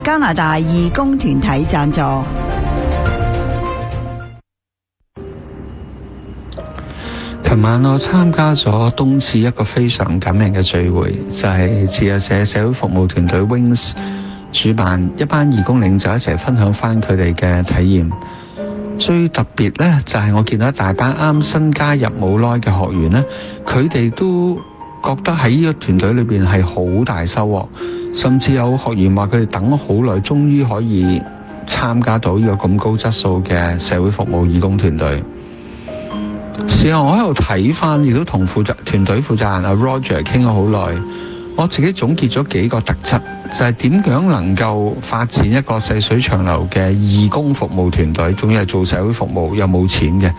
加拿大義工團體贊助。 琴晚我參加咗冬至一個非常感人嘅聚會，就係自由社社會服務團隊 Wings 主辦，一班義工領袖一齊分享翻佢哋嘅體驗。最特別呢，就係我見到一大班啱新加入冇耐嘅學員呢，佢哋都覺得喺呢個團隊裏邊係好大收穫，甚至有學員話佢哋等咗好耐，終於可以參加到呢個咁高質素嘅社會服務義工團隊。事後我喺度睇翻，亦都同團隊負責人阿 Roger 傾咗好耐。我自己總結咗幾個特質，就係點樣能夠發展一個細水長流嘅義工服務團隊，仲要係做社會服務又冇錢嘅。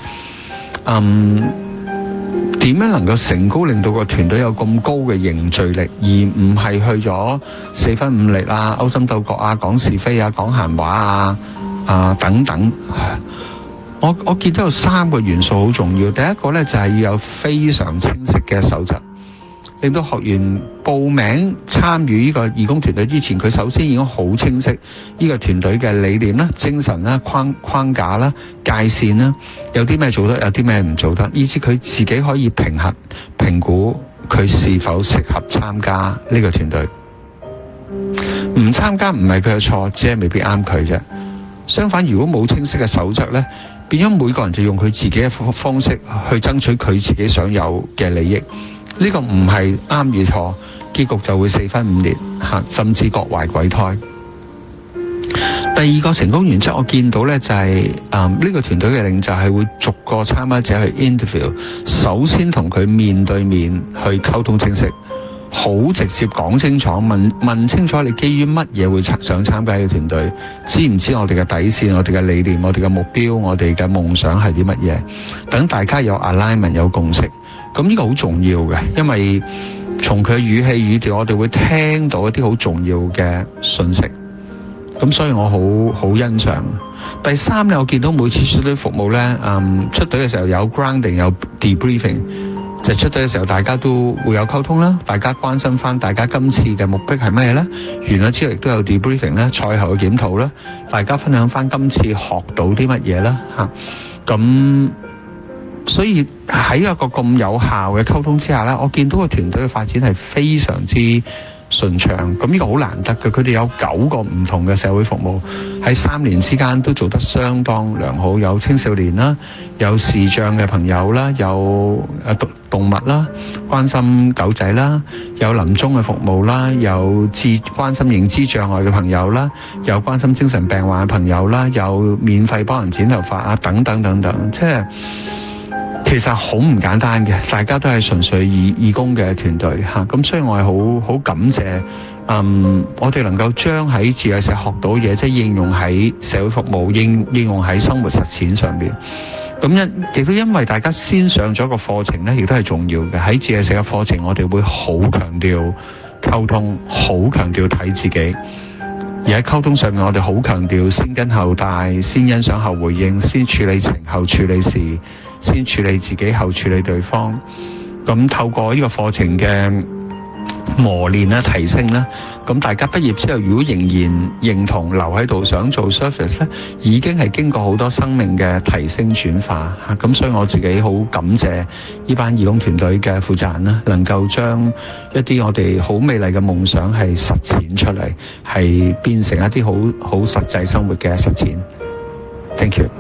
點樣能夠成功令到個團隊有咁高嘅凝聚力，而唔係去咗四分五裂啊、勾心鬥角啊、講是非啊、講閒話啊等等。我見到有3個元素好重要。第一個呢，就係要有非常清晰嘅守則，令到學員報名參與呢個義工團隊之前，佢首先已經好清晰呢個團隊嘅理念啦、精神啦、框架啦、界線啦，有啲咩做得，有啲咩唔做得，以至佢自己可以評估佢是否適合參加呢個團隊。唔參加唔係佢嘅錯，只係未必啱佢啫。相反，如果冇清晰嘅守則呢，變咗每個人就用佢自己嘅方式去爭取佢自己想有嘅利益，呢個唔係啱與錯，結局就會四分五裂，甚至各懷鬼胎。第二個成功原則我見到呢，就係呢個團隊嘅領袖係會逐個參加者去 interview， 首先同佢面對面去溝通清晰，好直接講清楚，問清楚你基於乜嘢會想參加呢個團隊，知唔知我哋嘅底線、我哋嘅理念、我哋嘅目標、我哋嘅夢想係啲乜嘢，等大家有 alignment 有共識。咁呢個好重要嘅，因為從佢語氣語調，我哋會聽到一啲好重要嘅信息。咁所以我好欣賞。第三呢，我見到每次出隊服務呢，出隊嘅時候有 grounding 有 debriefing。就出隊嘅時候，大家都會有溝通啦，大家關心翻大家今次嘅目標係咩呢？完咗之後亦都有 debriefing 啦，賽後嘅檢討啦，大家分享翻今次學到啲乜嘢啦嚇。咁所以喺一個咁有效嘅溝通之下呢，我見到個團隊嘅發展係非常之順暢。咁呢個好難得嘅，佢哋有9個唔同嘅社會服務喺3年之間都做得相當良好，有青少年啦，有視障嘅朋友啦，有動物啦，關心狗仔啦，有臨終嘅服務啦，有關心認知障礙嘅朋友啦，有關心精神病患嘅朋友啦，有免費幫人剪頭髮啊，等等等等，即係其實好唔簡單嘅，大家都係純粹義工嘅團隊嚇，咁所以我係好感謝，我哋能夠將喺自由社學到嘢，即係應用喺社會服務，應用喺生活實踐上邊。咁亦都因為大家先上咗個課程呢，亦都係重要嘅。喺自由社嘅課程，我哋會好強調溝通，好強調睇自己。而喺溝通上面，我哋好強調先跟後帶，先欣賞後回應，先處理情後處理事，先處理自己後處理對方。咁透過呢個課程嘅磨練啦、提升啦，咁大家畢業之後，如果仍然認同留喺度想做 service 咧，已經係經過好多生命嘅提升轉化嚇。咁所以我自己好感謝呢班義工團隊嘅負責人啦，能夠將一啲我哋好美麗嘅夢想係實踐出嚟，係變成一啲好實際生活嘅實踐。Thank you。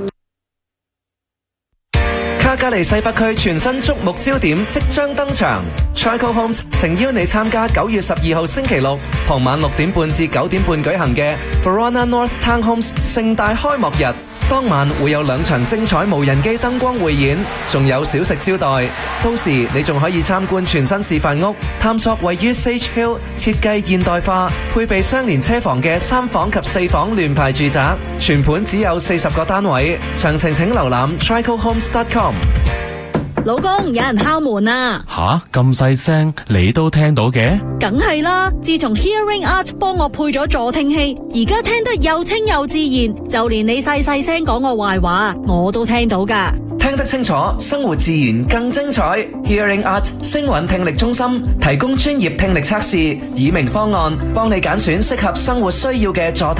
卡加利西北區全新矚目焦點即將登場 ，Trico Homes 誠邀你參加9月12號星期六傍晚6點半至9點半舉行嘅 Verona North Townhomes 盛大開幕日。當晚會有2場精彩無人機燈光匯演，仲有小食招待。到時你仲可以參觀全新示範屋，探索位於 Sage Hill 設計現代化、配備雙連車房嘅3房及4房聯排住宅，全盤只有40個單位。詳情請瀏覽 tricohomes.com。 老公，有人敲門啊！ 吓，咁細聲你都聽到嘅？ 梗係啦，自從 Hearing Art 幫我配咗助聽器，而家聽得又清又自然，就連你細細聲講我壞話，我都聽到噶。 聽得清楚，生活自然更精彩。Hearing Art 聲韻聽力中心提供專業聽力測試、耳鳴方案，幫你揀選適合生活需要嘅助聽